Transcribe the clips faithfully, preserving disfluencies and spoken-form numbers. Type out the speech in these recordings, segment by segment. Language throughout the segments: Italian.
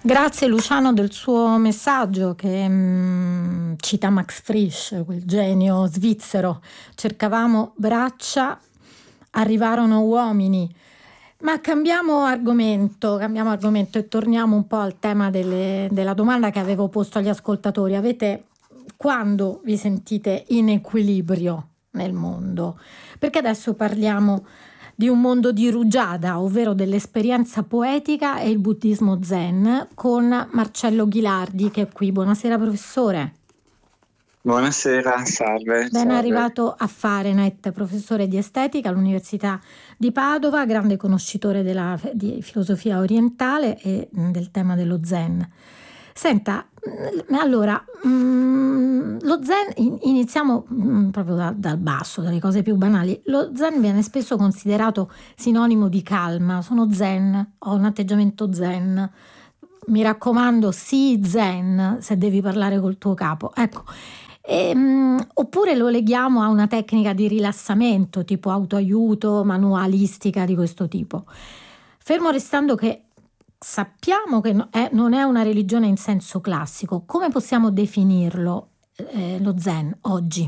Grazie Luciano del suo messaggio che mh, cita Max Frisch, quel genio svizzero. Cercavamo braccia, arrivarono uomini. Ma cambiamo argomento, cambiamo argomento e torniamo un po' al tema delle- della domanda che avevo posto agli ascoltatori. Avete, quando vi sentite in equilibrio nel mondo? Perché adesso parliamo di un mondo di rugiada, ovvero dell'esperienza poetica e il buddismo zen, con Marcello Ghilardi che è qui. Buonasera professore. Buonasera, salve, Ben salve. arrivato a Fahrenheit, professore di estetica all'Università di Padova, grande conoscitore della di filosofia orientale e mh, del tema dello zen. Senta, mh, allora, mh, lo zen, in- iniziamo mh, proprio da- dal basso, dalle cose più banali. Lo zen viene spesso considerato sinonimo di calma. Sono zen, ho un atteggiamento zen. Mi raccomando, sii zen se devi parlare col tuo capo. Ecco. Ehm, oppure lo leghiamo a una tecnica di rilassamento, tipo autoaiuto, manualistica di questo tipo. Fermo restando che sappiamo che no- è- non è una religione in senso classico, come possiamo definirlo eh, lo Zen oggi?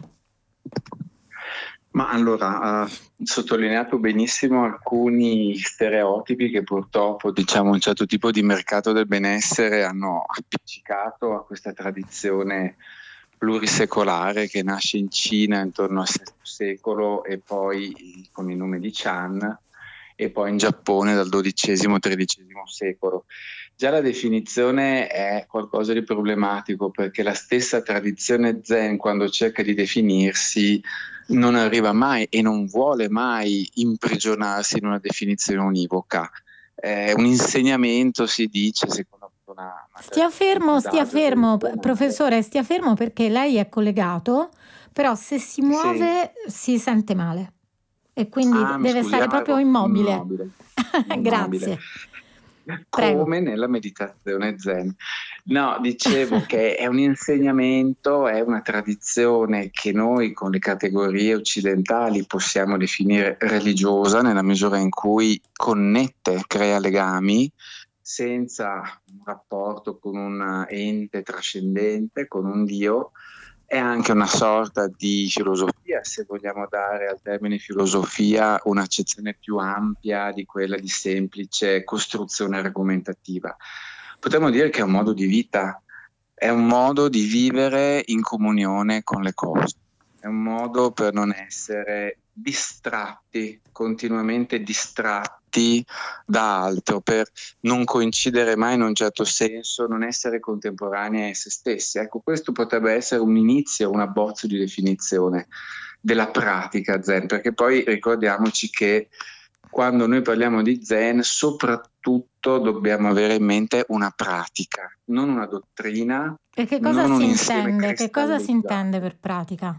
Ma allora, ha sottolineato benissimo alcuni stereotipi che purtroppo, diciamo, un certo tipo di mercato del benessere hanno appiccicato a questa tradizione plurisecolare che nasce in Cina intorno al sesto secolo e poi con il nome di Chan e poi in Giappone dal dodicesimo-tredicesimo secolo. Già la definizione è qualcosa di problematico perché la stessa tradizione Zen, quando cerca di definirsi, non arriva mai e non vuole mai imprigionarsi in una definizione univoca. È un insegnamento, si dice, secondo una, una Stia fermo, stia adagio fermo, p- tradizionale. professore, stia fermo perché lei è collegato, però se si Sì. muove si sente male e quindi Ah, mi deve scusi, stare ah, proprio ero immobile. immobile, immobile. Grazie, prego. Come nella meditazione Zen. No, dicevo che è un insegnamento, è una tradizione che noi con le categorie occidentali possiamo definire religiosa nella misura in cui connette, crea legami senza un rapporto con un ente trascendente, con un Dio. È anche una sorta di filosofia, se vogliamo dare al termine filosofia un'accezione più ampia di quella di semplice costruzione argomentativa. Potremmo dire che è un modo di vita, è un modo di vivere in comunione con le cose, è un modo per non essere distratti, continuamente distratti da altro, per non coincidere mai in un certo senso, non essere contemporanei a se stessi. Ecco, questo potrebbe essere un inizio, un abbozzo di definizione della pratica Zen, perché poi ricordiamoci che quando noi parliamo di Zen, soprattutto dobbiamo avere in mente una pratica, non una dottrina, E che cosa non un si insieme intende? Che cosa si intende cristallizzato. per pratica?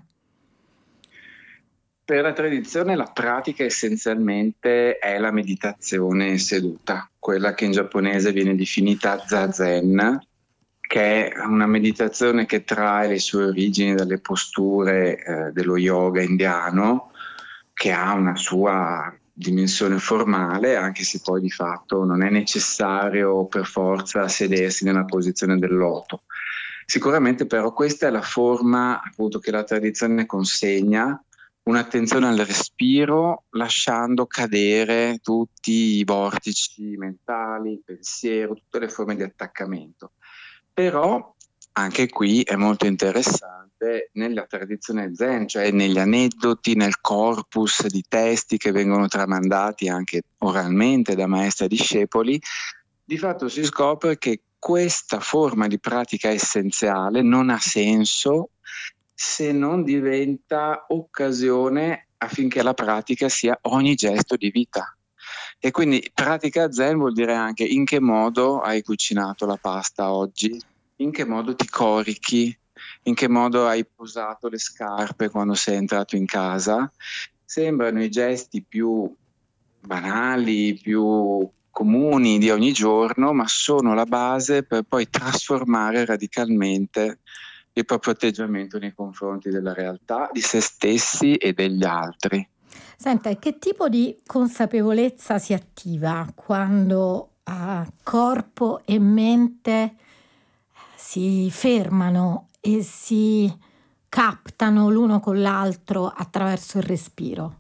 Per la tradizione la pratica essenzialmente è la meditazione seduta, quella che in giapponese viene definita zazen, che è una meditazione che trae le sue origini dalle posture eh, dello yoga indiano, che ha una sua dimensione formale, anche se poi di fatto non è necessario per forza sedersi nella posizione del loto. Sicuramente però questa è la forma appunto che la tradizione consegna, un'attenzione al respiro, lasciando cadere tutti i vortici mentali, il pensiero, tutte le forme di attaccamento. Però anche qui è molto interessante nella tradizione Zen, cioè negli aneddoti, nel corpus di testi che vengono tramandati anche oralmente da maestri e discepoli, di fatto si scopre che questa forma di pratica essenziale non ha senso se non diventa occasione affinché la pratica sia ogni gesto di vita. E quindi pratica Zen vuol dire anche in che modo hai cucinato la pasta oggi, in che modo ti corichi, in che modo hai posato le scarpe quando sei entrato in casa. Sembrano i gesti più banali, più comuni di ogni giorno, ma sono la base per poi trasformare radicalmente il proprio atteggiamento nei confronti della realtà, di se stessi e degli altri. Senta, e che tipo di consapevolezza si attiva quando uh, corpo e mente si fermano e si captano l'uno con l'altro attraverso il respiro.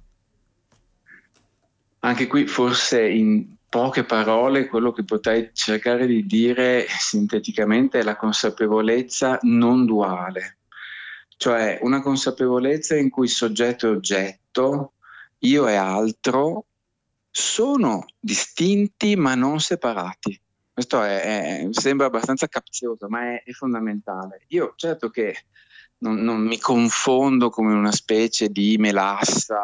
Anche qui forse in poche parole quello che potrei cercare di dire sinteticamente è la consapevolezza non duale, cioè una consapevolezza in cui soggetto e oggetto, io e altro, sono distinti ma non separati. Questo è, è, sembra abbastanza capzioso, ma è, è fondamentale. Io certo che non, non mi confondo come una specie di melassa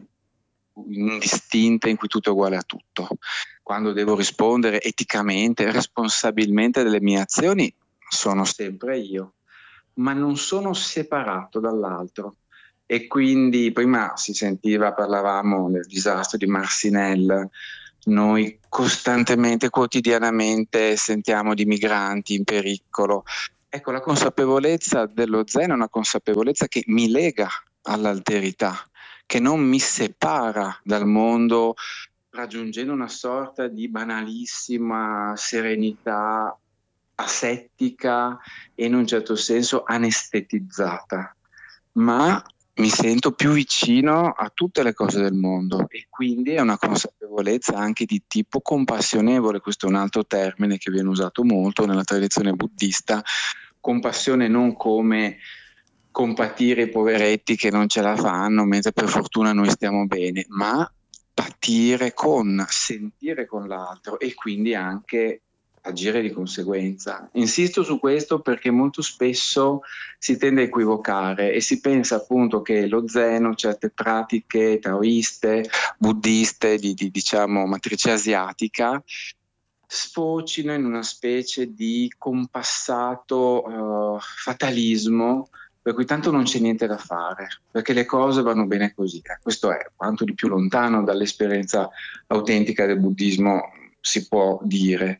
indistinta in cui tutto è uguale a tutto. Quando devo rispondere eticamente, responsabilmente delle mie azioni, sono sempre io, ma non sono separato dall'altro. E quindi prima si sentiva, parlavamo del disastro di Marcinelle, noi costantemente, quotidianamente sentiamo di migranti in pericolo. Ecco, la consapevolezza dello Zen è una consapevolezza che mi lega all'alterità, che non mi separa dal mondo raggiungendo una sorta di banalissima serenità asettica e in un certo senso anestetizzata, ma mi sento più vicino a tutte le cose del mondo e quindi è una consapevolezza anche di tipo compassionevole. Questo è un altro termine che viene usato molto nella tradizione buddista, compassione non come compatire i poveretti che non ce la fanno mentre per fortuna noi stiamo bene, ma patire con, sentire con l'altro e quindi anche agire di conseguenza. Insisto su questo perché molto spesso si tende a equivocare e si pensa appunto che lo Zen o certe pratiche taoiste, buddiste di, di diciamo matrice asiatica sfocino in una specie di compassato uh, fatalismo per cui tanto non c'è niente da fare, perché le cose vanno bene così. Questo è quanto di più lontano dall'esperienza autentica del buddismo si può dire.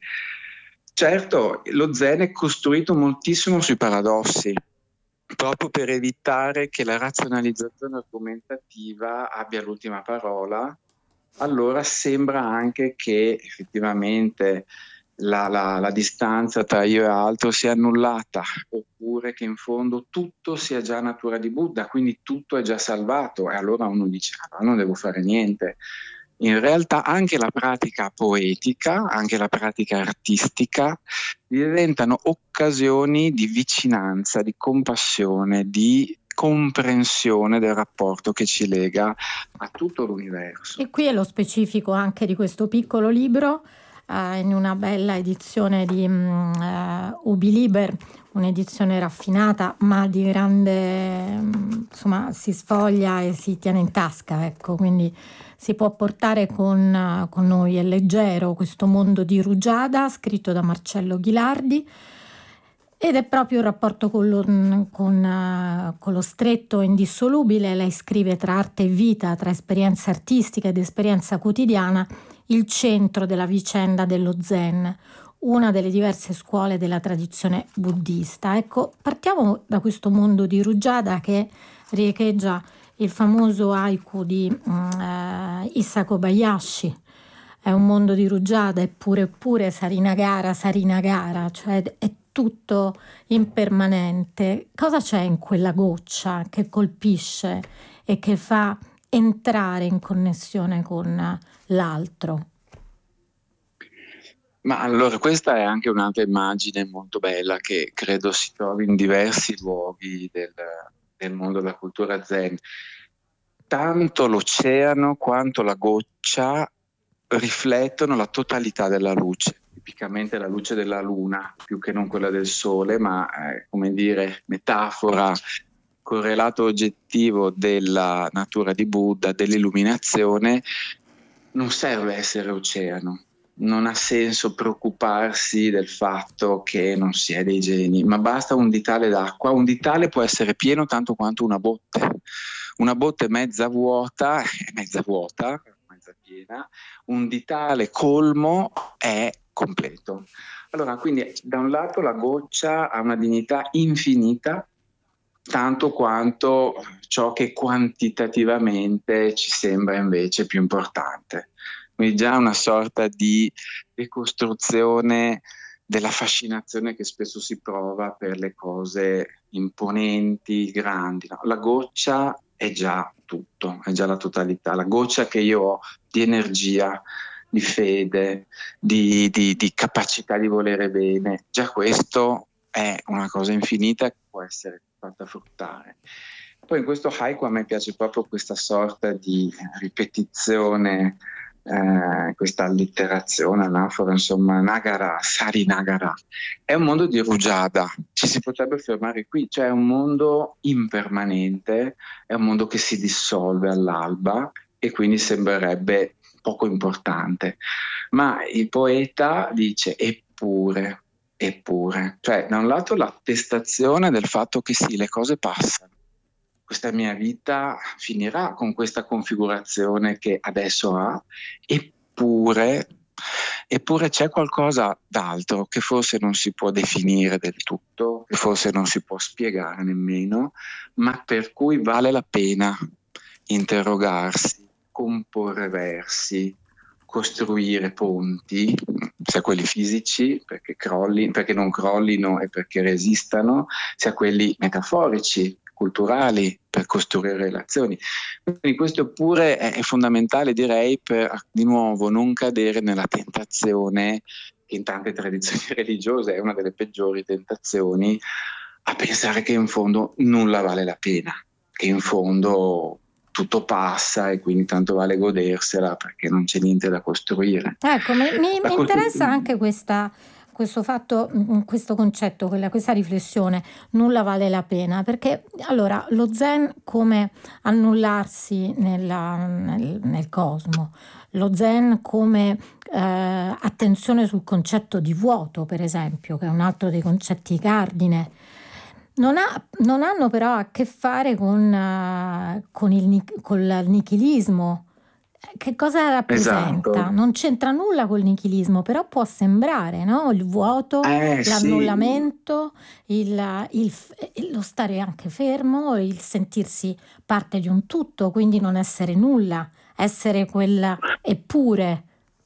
Certo, lo Zen è costruito moltissimo sui paradossi, proprio per evitare che la razionalizzazione argomentativa abbia l'ultima parola. Allora sembra anche che effettivamente la, la, la distanza tra io e altro sia annullata, oppure che in fondo tutto sia già natura di Buddha, quindi tutto è già salvato e allora uno dice ah, non devo fare niente. In realtà anche la pratica poetica, anche la pratica artistica diventano occasioni di vicinanza, di compassione, di comprensione del rapporto che ci lega a tutto l'universo. E qui è lo specifico anche di questo piccolo libro, eh, in una bella edizione di um, uh, Ubi Liber, un'edizione raffinata ma di grande, um, insomma si sfoglia e si tiene in tasca, ecco, quindi si può portare con, uh, con noi, è leggero, questo mondo di Rugiada, scritto da Marcello Ghilardi. Ed è proprio il rapporto con lo, con, uh, con lo stretto e indissolubile. Lei scrive tra arte e vita, tra esperienza artistica ed esperienza quotidiana, il centro della vicenda dello Zen, una delle diverse scuole della tradizione buddista. Ecco, partiamo da questo mondo di Rugiada che riecheggia il famoso haiku di uh, Issa Kobayashi. È un mondo di Rugiada, eppure eppure Sarinagara, Sarinagara, cioè è tutto impermanente. Cosa c'è in quella goccia che colpisce e che fa entrare in connessione con l'altro? Ma allora questa è anche un'altra immagine molto bella che credo si trovi in diversi luoghi del, del mondo della cultura zen. Tanto l'oceano quanto la goccia riflettono la totalità della luce, tipicamente la luce della luna più che non quella del sole, ma eh, come dire, metafora, correlato oggettivo della natura di Buddha, dell'illuminazione. Non serve essere oceano, non ha senso preoccuparsi del fatto che non si è dei geni, ma basta un ditale d'acqua. Un ditale può essere pieno tanto quanto una botte. Una botte mezza vuota è mezza vuota, mezza piena, un ditale colmo è completo. Allora, quindi da un lato la goccia ha una dignità infinita, tanto quanto ciò che quantitativamente ci sembra invece più importante. Quindi già una sorta di decostruzione della fascinazione che spesso si prova per le cose imponenti, grandi. No? La goccia è già tutto, è già la totalità. La goccia che io ho di energia, di fede, di, di, di capacità di volere bene, già questo è una cosa infinita che può essere fatta fruttare. Poi in questo haiku a me piace proprio questa sorta di ripetizione, eh, questa allitterazione, anafora, insomma, Nagara, Sari Nagara. È un mondo di rugiada, ci si potrebbe fermare qui, cioè è un mondo impermanente, è un mondo che si dissolve all'alba e quindi sembrerebbe poco importante. Ma il poeta dice eppure, eppure, cioè da un lato l'attestazione del fatto che sì, le cose passano. Questa mia vita finirà con questa configurazione che adesso ha, eppure, eppure c'è qualcosa d'altro che forse non si può definire del tutto, che forse non si può spiegare nemmeno, ma per cui vale la pena interrogarsi, comporre versi, costruire ponti, sia quelli fisici perché, crolli, perché non crollino e perché resistano, sia quelli metaforici, culturali, per costruire relazioni. Quindi questo pure è, è fondamentale, direi, per di nuovo non cadere nella tentazione, che in tante tradizioni religiose è una delle peggiori tentazioni, a pensare che in fondo nulla vale la pena, che in fondo tutto passa e quindi tanto vale godersela perché non c'è niente da costruire. Ecco, mi, mi, mi costru- interessa anche questa, questo fatto, questo concetto, quella, questa riflessione, nulla vale la pena, perché allora lo zen come annullarsi nella, nel, nel cosmo, lo zen come eh, attenzione sul concetto di vuoto, per esempio, che è un altro dei concetti cardine. Non, ha, non hanno però a che fare con, uh, con, il, con il nichilismo. Che cosa rappresenta? Esatto. Non c'entra nulla col nichilismo, però può sembrare, no? Il vuoto, Eh, l'annullamento, il, il, lo stare anche fermo, il sentirsi parte di un tutto, quindi non essere nulla, essere quella eppure.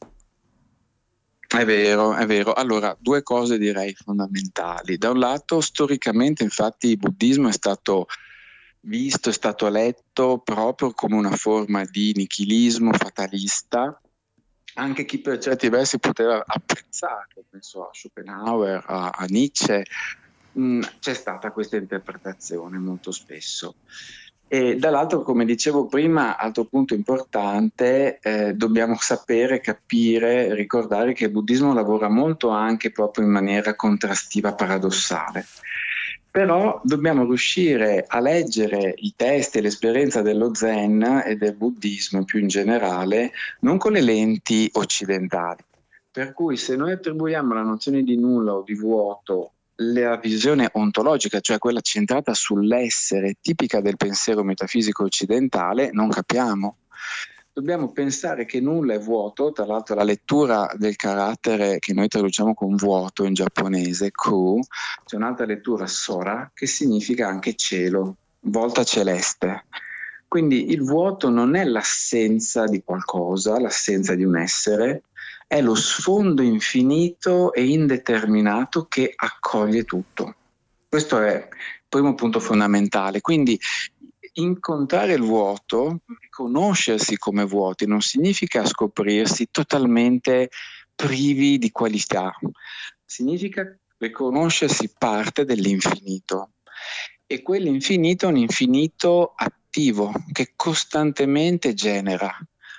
È vero, è vero. Allora, due cose direi fondamentali. Da un lato, storicamente, infatti, il buddismo è stato visto, è stato letto proprio come una forma di nichilismo fatalista. Anche chi per certi versi poteva apprezzarlo, penso a Schopenhauer, a, a Nietzsche, mh, c'è stata questa interpretazione molto spesso. E dall'altro, come dicevo prima, altro punto importante, eh, dobbiamo sapere, capire, ricordare che il buddismo lavora molto anche proprio in maniera contrastiva, paradossale. Però dobbiamo riuscire a leggere i testi e l'esperienza dello Zen e del buddismo più in generale, non con le lenti occidentali. Per cui se noi attribuiamo la nozione di nulla o di vuoto la visione ontologica, cioè quella centrata sull'essere, tipica del pensiero metafisico occidentale, non capiamo. Dobbiamo pensare che nulla è vuoto, tra l'altro la lettura del carattere che noi traduciamo con vuoto in giapponese, ku, c'è un'altra lettura sora, che significa anche cielo, volta celeste. Quindi il vuoto non è l'assenza di qualcosa, l'assenza di un essere, è lo sfondo infinito e indeterminato che accoglie tutto. Questo è il primo punto fondamentale. Quindi incontrare il vuoto, riconoscersi come vuoti, non significa scoprirsi totalmente privi di qualità, significa riconoscersi parte dell'infinito. E quell'infinito è un infinito attivo che costantemente genera,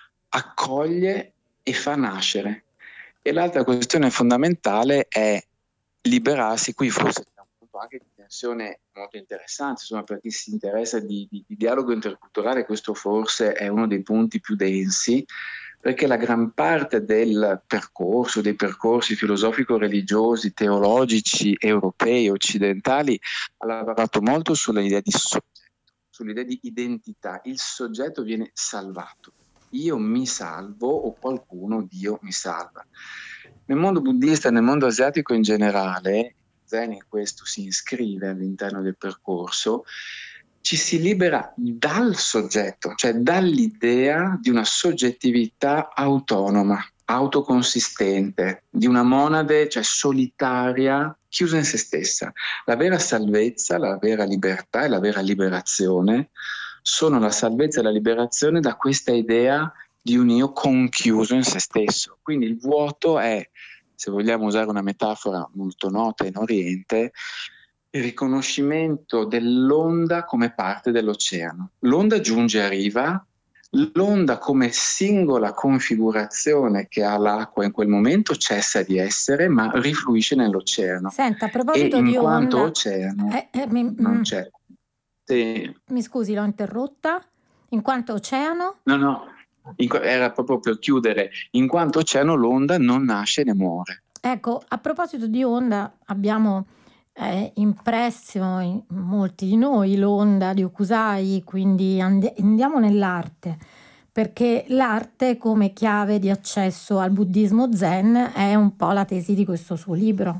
accoglie e fa nascere. E l'altra questione fondamentale è liberarsi, qui forse c'è un punto anche di tensione molto interessante, insomma, per chi si interessa di, di, di dialogo interculturale, questo forse è uno dei punti più densi, perché la gran parte del percorso, dei percorsi filosofico-religiosi, teologici, europei, occidentali, ha lavorato molto sull'idea di soggetto, sull'idea di identità. Il soggetto viene salvato. Io mi salvo o qualcuno, Dio, mi salva. Nel mondo buddista e nel mondo asiatico in generale, Zen in questo si iscrive all'interno del percorso, ci si libera dal soggetto, cioè dall'idea di una soggettività autonoma. autoconsistente, di una monade, cioè solitaria, chiusa in se stessa. La vera salvezza, la vera libertà e la vera liberazione sono la salvezza e la liberazione da questa idea di un io conchiuso in se stesso. Quindi il vuoto è, se vogliamo usare una metafora molto nota in Oriente, il riconoscimento dell'onda come parte dell'oceano. L'onda giunge a riva, l'onda come singola configurazione che ha l'acqua in quel momento cessa di essere, ma rifluisce nell'oceano. Senta, a E proposito in di quanto onda, oceano eh, eh, mi, non mm, c'è. Sì. mi scusi, l'ho interrotta. In quanto oceano? No, no, in qua- era proprio per chiudere. In quanto oceano l'onda non nasce né muore. Ecco, a proposito di onda, abbiamo eh, impresso in molti di noi l'onda di Hokusai, quindi andi- andiamo nell'arte, perché l'arte come chiave di accesso al buddismo zen è un po' la tesi di questo suo libro.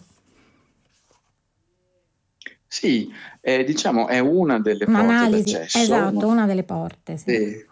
Sì, eh, diciamo è una delle porte Un'analisi, d'accesso, esatto, ma una delle porte, sì. sì,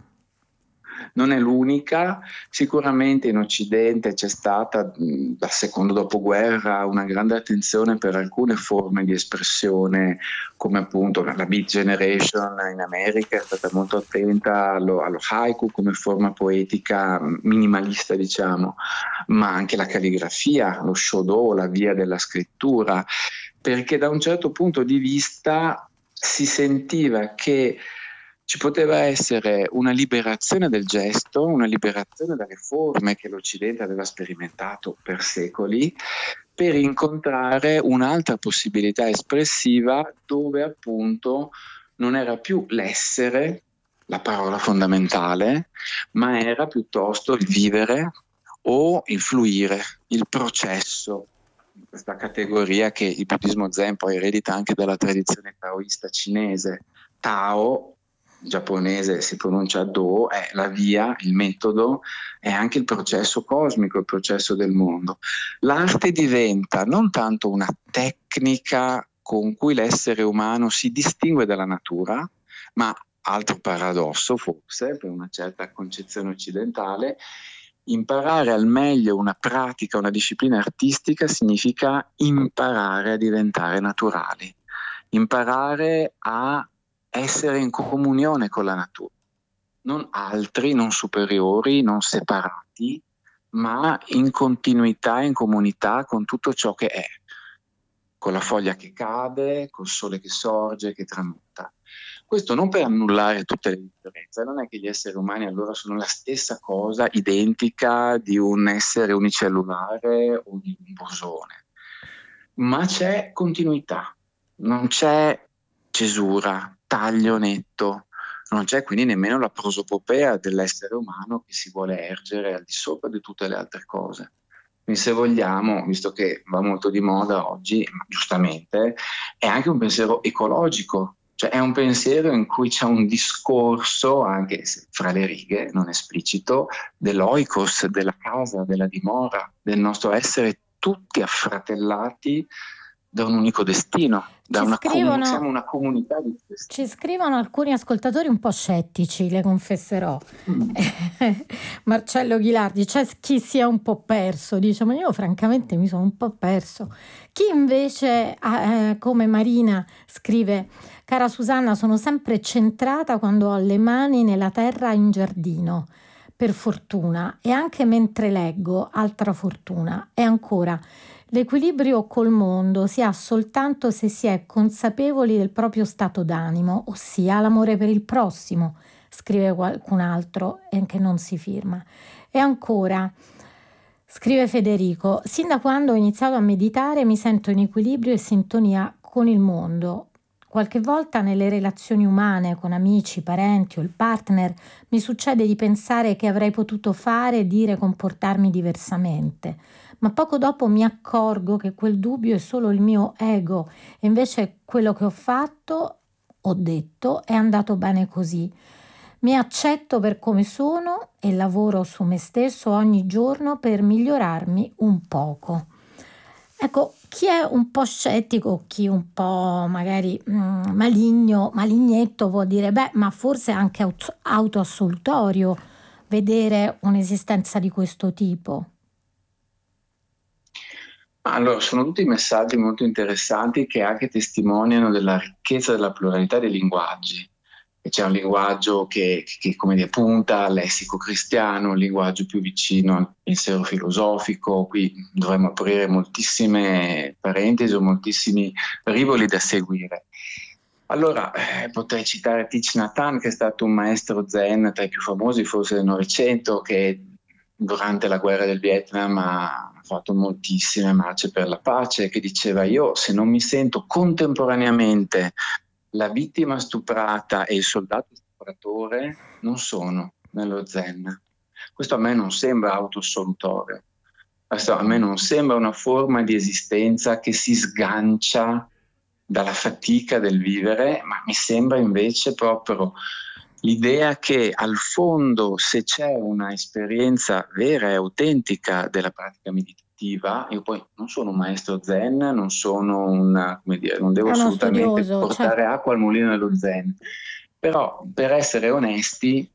non è l'unica. Sicuramente in Occidente c'è stata mh, dal secondo dopoguerra una grande attenzione per alcune forme di espressione, come appunto la la Beat Generation in America è stata molto attenta allo, allo haiku come forma poetica mh, minimalista, diciamo, ma anche la calligrafia, lo shodo, la via della scrittura, perché da un certo punto di vista si sentiva che ci poteva essere una liberazione del gesto, una liberazione dalle forme che l'Occidente aveva sperimentato per secoli, per incontrare un'altra possibilità espressiva dove appunto non era più l'essere la parola fondamentale, ma era piuttosto il vivere o il fluire, il processo. Questa categoria che il buddismo zen poi eredita anche dalla tradizione taoista cinese. Tao, in giapponese si pronuncia Do, è la via, il metodo, è anche il processo cosmico, il processo del mondo. L'arte diventa non tanto una tecnica con cui l'essere umano si distingue dalla natura, ma altro paradosso forse per una certa concezione occidentale, imparare al meglio una pratica, una disciplina artistica significa imparare a diventare naturali, imparare a essere in comunione con la natura, non altri, non superiori, non separati, ma in continuità, in comunità con tutto ciò che è, con la foglia che cade, col sole che sorge, che tramonta. Questo non per annullare tutte le differenze, non è che gli esseri umani allora sono la stessa cosa, identica di un essere unicellulare o di un bosone, ma c'è continuità, non c'è cesura, taglio netto, non c'è quindi nemmeno la prosopopea dell'essere umano che si vuole ergere al di sopra di tutte le altre cose. Quindi se vogliamo, visto che va molto di moda oggi, giustamente, è anche un pensiero ecologico, cioè è un pensiero in cui c'è un discorso, anche se fra le righe, non esplicito, dell'oikos, della casa, della dimora, del nostro essere tutti affratellati da un unico destino, da Ci una comu- scrivono, siamo una comunità di ci destini. scrivono alcuni ascoltatori un po' scettici, le confesserò. Mm. Marcello Ghilardi, c'è chi si è un po' perso, dice, ma io francamente mi sono un po' perso. Chi invece, eh, come Marina, scrive, cara Susanna, sono sempre centrata quando ho le mani nella terra in giardino, per fortuna, e anche mentre leggo, altra fortuna. E ancora, l'equilibrio col mondo si ha soltanto se si è consapevoli del proprio stato d'animo, ossia l'amore per il prossimo, scrive qualcun altro e che non si firma. E ancora, scrive Federico, sin da quando ho iniziato a meditare mi sento in equilibrio e sintonia con il mondo. Qualche volta nelle relazioni umane con amici, parenti o il partner mi succede di pensare che avrei potuto fare, dire, comportarmi diversamente, ma poco dopo mi accorgo che quel dubbio è solo il mio ego e invece quello che ho fatto, ho detto, è andato bene così. Mi accetto per come sono e lavoro su me stesso ogni giorno per migliorarmi un poco. Ecco, chi è un po' scettico, chi un po' magari mm, maligno, malignetto può dire, beh, ma forse è anche aut- autoassolutorio vedere un'esistenza di questo tipo. Allora, sono tutti messaggi molto interessanti che anche testimoniano della ricchezza della pluralità dei linguaggi. E c'è un linguaggio che, che, come dire, punta al lessico cristiano, un linguaggio più vicino al pensiero filosofico. Qui dovremmo aprire moltissime parentesi o moltissimi rivoli da seguire. Allora, eh, potrei citare Thich Nhat Hanh, che è stato un maestro zen tra i più famosi forse del Novecento, che durante la guerra del Vietnam ha fatto moltissime marce per la pace, che diceva: io se non mi sento contemporaneamente la vittima stuprata e il soldato stupratore, non sono nello zen. Questo a me non sembra autoassolutorio, questo a me non sembra una forma di esistenza che si sgancia dalla fatica del vivere, ma mi sembra invece proprio l'idea che al fondo, se c'è una esperienza vera e autentica della pratica meditativa, io poi non sono un maestro zen, non sono un, come dire, non devo È uno assolutamente studioso, portare cioè, acqua al mulino dello zen, però per essere onesti,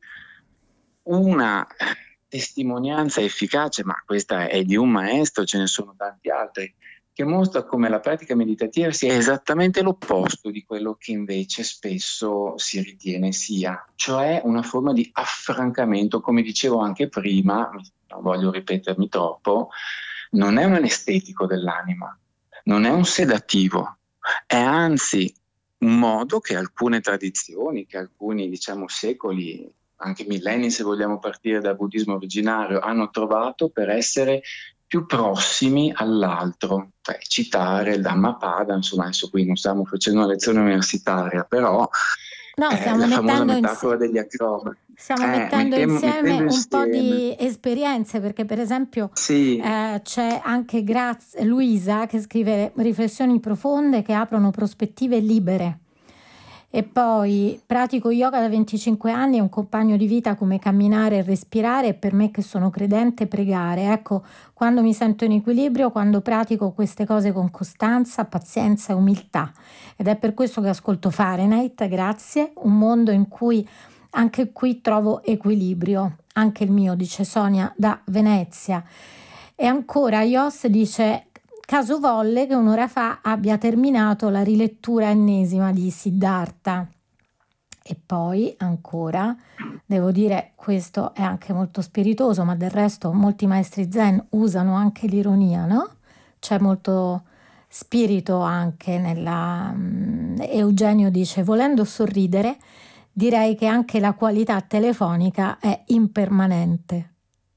una testimonianza efficace, ma questa è di un maestro, ce ne sono tanti altri, che mostra come la pratica meditativa sia esattamente l'opposto di quello che invece spesso si ritiene sia, cioè una forma di affrancamento, come dicevo anche prima, non voglio ripetermi troppo, non è un anestetico dell'anima, non è un sedativo, è anzi un modo che alcune tradizioni, che alcuni, diciamo, secoli, anche millenni se vogliamo partire dal buddismo originario, hanno trovato per essere più prossimi all'altro. Cioè, citare il Dhammapada, insomma, adesso qui non stiamo facendo una lezione universitaria, però no, eh, stiamo la famosa mettendo metafora insieme. degli acrobati. Stiamo Eh, mettendo mettiamo, insieme mettendo un po' insieme, di esperienze, perché per esempio sì, eh, c'è anche Graz- Luisa che scrive riflessioni profonde che aprono prospettive libere. E poi pratico yoga da venticinque anni, è un compagno di vita come camminare e respirare, e per me che sono credente pregare. Ecco, quando mi sento in equilibrio, quando pratico queste cose con costanza, pazienza e umiltà. Ed è per questo che ascolto Fahrenheit, grazie, un mondo in cui anche qui trovo equilibrio, anche il mio, dice Sonia da Venezia. E ancora Ios dice: caso volle che un'ora fa abbia terminato la rilettura ennesima di Siddhartha. E poi ancora, devo dire, questo è anche molto spiritoso, ma del resto molti maestri zen usano anche l'ironia, no? C'è molto spirito anche nella... Eugenio dice: volendo sorridere, direi che anche la qualità telefonica è impermanente.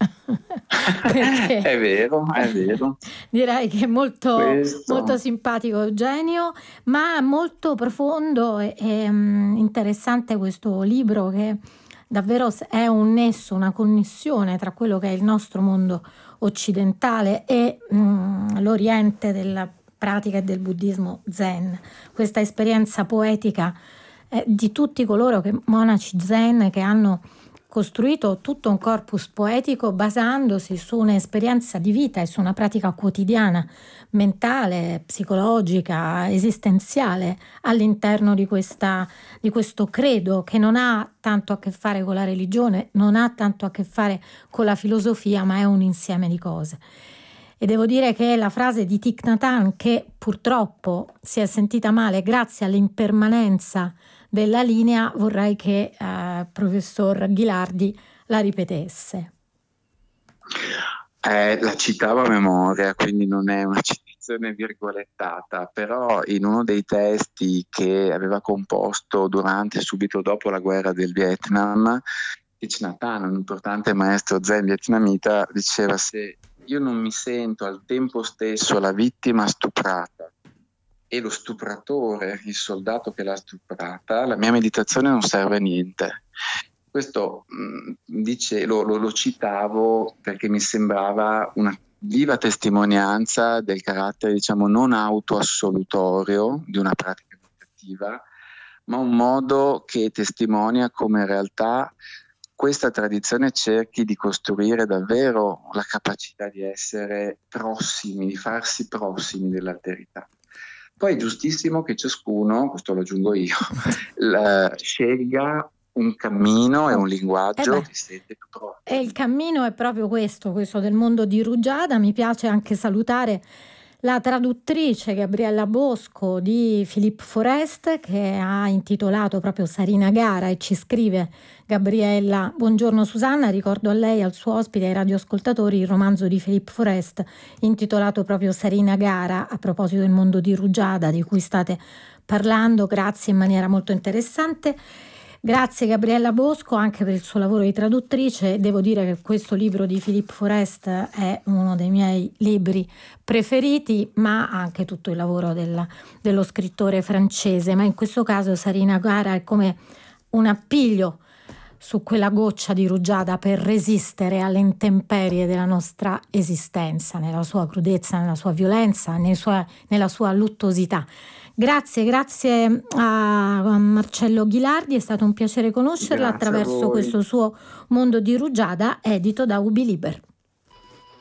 Perché è vero, è vero. direi che è molto, molto Questo. simpatico Eugenio, ma molto profondo e, e, mm, interessante questo libro, che davvero s- è un nesso, una connessione tra quello che è il nostro mondo occidentale e mm, l'oriente della pratica e del buddismo zen. Questa esperienza poetica eh, di tutti coloro che monaci zen che hanno costruito tutto un corpus poetico basandosi su un'esperienza di vita e su una pratica quotidiana, mentale, psicologica, esistenziale all'interno di questa, di questo credo che non ha tanto a che fare con la religione, non ha tanto a che fare con la filosofia, ma è un insieme di cose. E devo dire che la frase di Thich Nhat Hanh, che purtroppo si è sentita male grazie all'impermanenza della linea, vorrei che eh, professor Ghilardi la ripetesse. Eh, la citavo a memoria, quindi non è una citazione virgolettata, però in uno dei testi che aveva composto durante e subito dopo la guerra del Vietnam, Thich Nhat Hanh, un importante maestro zen vietnamita, diceva: se io non mi sento al tempo stesso la vittima stuprata e lo stupratore, il soldato che l'ha stuprata, la mia meditazione non serve a niente. Questo mh, dice, lo, lo, lo citavo perché mi sembrava una viva testimonianza del carattere, diciamo, non autoassolutorio di una pratica meditativa, ma un modo che testimonia come in realtà questa tradizione cerchi di costruire davvero la capacità di essere prossimi, di farsi prossimi dell'alterità. Poi è giustissimo che ciascuno, questo lo aggiungo io, la, scelga un cammino e Oh, un eh linguaggio beh, che sente più e proprio. il cammino è proprio questo, questo del mondo di Rugiada. Mi piace anche salutare la traduttrice Gabriella Bosco di Philippe Forest, che ha intitolato proprio Sarinagara, e ci scrive Gabriella: buongiorno Susanna, ricordo a lei, al suo ospite e ai radioascoltatori il romanzo di Philippe Forest intitolato proprio Sarinagara, a proposito del mondo di Rugiada di cui state parlando. Grazie, in maniera molto interessante. Grazie Gabriella Bosco anche per il suo lavoro di traduttrice. Devo dire che questo libro di Philippe Forest è uno dei miei libri preferiti, ma anche tutto il lavoro del, dello scrittore francese. Ma in questo caso Sarinagara è come un appiglio su quella goccia di rugiada per resistere alle intemperie della nostra esistenza, nella sua crudezza, nella sua violenza, nei sua, nella sua luttosità. Grazie, grazie a Marcello Ghilardi, è stato un piacere conoscerla Grazie attraverso questo suo mondo di rugiada, edito da Ubi Liber.